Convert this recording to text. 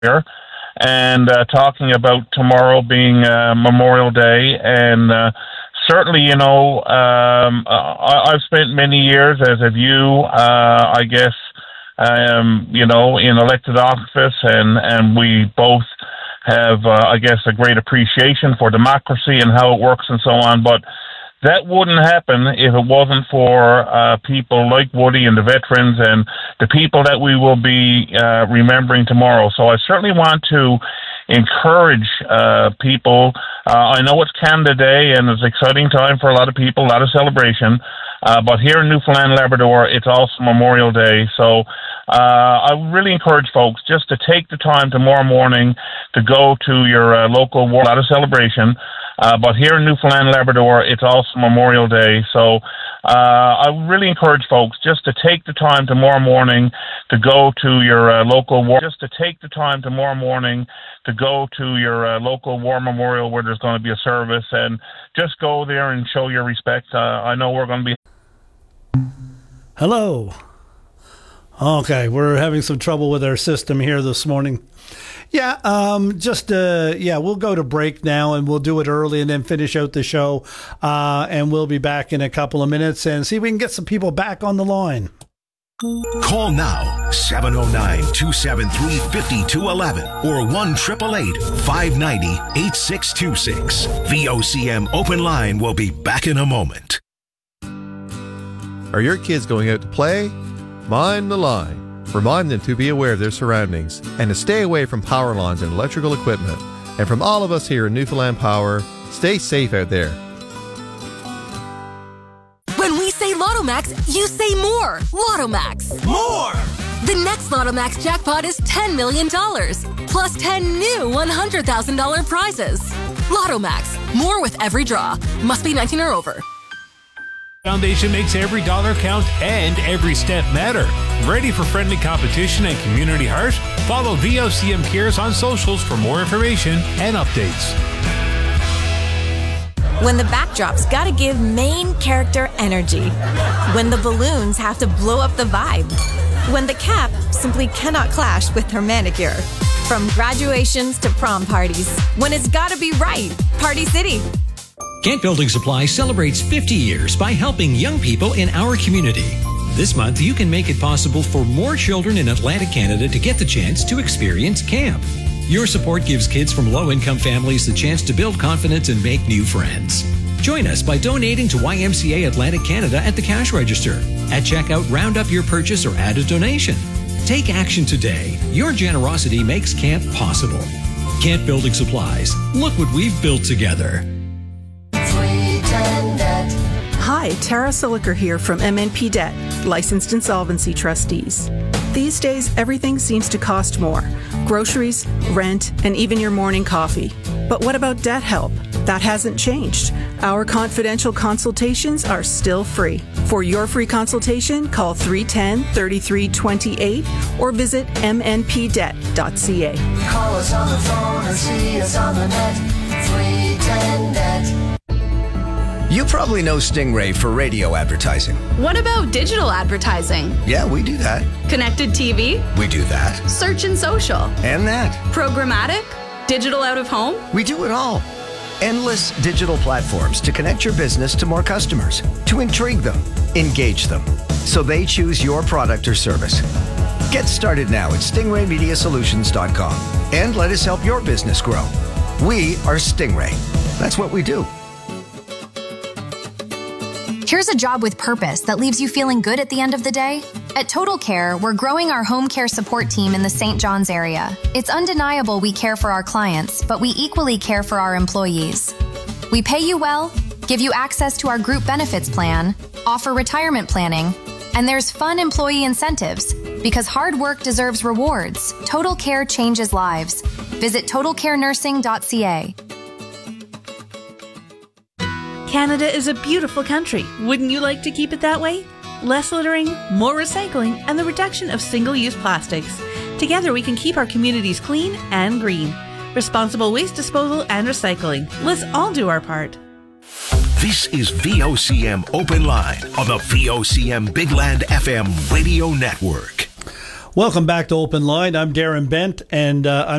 here, and talking about tomorrow being Memorial Day, and certainly, I've spent many years, as have you, I guess, in elected office, and we both have, I guess, a great appreciation for democracy and how it works and so on, but that wouldn't happen if it wasn't for people like Woody and the veterans and the people that we will be remembering tomorrow. So I certainly want to encourage people. I know it's Canada Day and it's an exciting time for a lot of people, a lot of celebration. But here in Newfoundland and Labrador, it's also Memorial Day. So I really encourage folks just to take the time tomorrow morning to go to your local war. A lot of celebration. But here in Newfoundland and Labrador, it's also Memorial Day. So I really encourage folks just to take the time tomorrow morning to go to your local war. Just to take the time tomorrow morning to go to your local war memorial where there's going to be a service, and just go there and show your respect. I know we're going to be... Hello. Okay, we're having some trouble with our system here this morning. Yeah, we'll go to break now, and we'll do it early and then finish out the show. And we'll be back in a couple of minutes and see if we can get some people back on the line. Call now, 709-273-5211 or 1-888-590-8626. VOCM Open Line will be back in a moment. Are your kids going out to play? Mind the line. Remind them to be aware of their surroundings and to stay away from power lines and electrical equipment. And from all of us here in Newfoundland Power, stay safe out there. When we say Lotto Max, you say more. Lotto Max. More! The next Lotto Max jackpot is $10 million, plus 10 new $100,000 prizes. Lotto Max. More with every draw. Must be 19 or over. Foundation makes every dollar count and every step matter. Ready for friendly competition and community heart? Follow VOCM Cares on socials for more information and updates. When the backdrop's gotta give main character energy. When the balloons have to blow up the vibe. When the cap simply cannot clash with her manicure. From graduations to prom parties. When it's gotta be right. Party City. Kent Building Supply celebrates 50 years by helping young people in our community. This month, you can make it possible for more children in Atlantic Canada to get the chance to experience camp. Your support gives kids from low-income families the chance to build confidence and make new friends. Join us by donating to YMCA Atlantic Canada at the cash register. At checkout, round up your purchase or add a donation. Take action today. Your generosity makes camp possible. Kent Building Supplies. Look what we've built together. Hi, Tara Siliker here from MNP Debt, licensed insolvency trustees. These days, everything seems to cost more. Groceries, rent, and even your morning coffee. But what about debt help? That hasn't changed. Our confidential consultations are still free. For your free consultation, call 310-3328 or visit mnpdebt.ca. Call us on the phone or see us on the net. 310-NET. You probably know Stingray for radio advertising. What about digital advertising? Yeah, we do that. Connected TV? We do that. Search and social? And that. Programmatic? Digital out of home? We do it all. Endless digital platforms to connect your business to more customers, to intrigue them, engage them, so they choose your product or service. Get started now at stingraymediasolutions.com and let us help your business grow. We are Stingray. That's what we do. Here's a job with purpose that leaves you feeling good at the end of the day. At Total Care, we're growing our home care support team in the St. John's area. It's undeniable we care for our clients, but we equally care for our employees. We pay you well, give you access to our group benefits plan, offer retirement planning, and there's fun employee incentives. Because hard work deserves rewards, Total Care changes lives. Visit totalcarenursing.ca. Canada is a beautiful country. Wouldn't you like to keep it that way? Less littering, more recycling, and the reduction of single-use plastics. Together we can keep our communities clean and green. Responsible waste disposal and recycling. Let's all do our part. This is VOCM Open Line on the VOCM Big Land FM radio network. Welcome back to Open Line. I'm Darren Bent, and I'm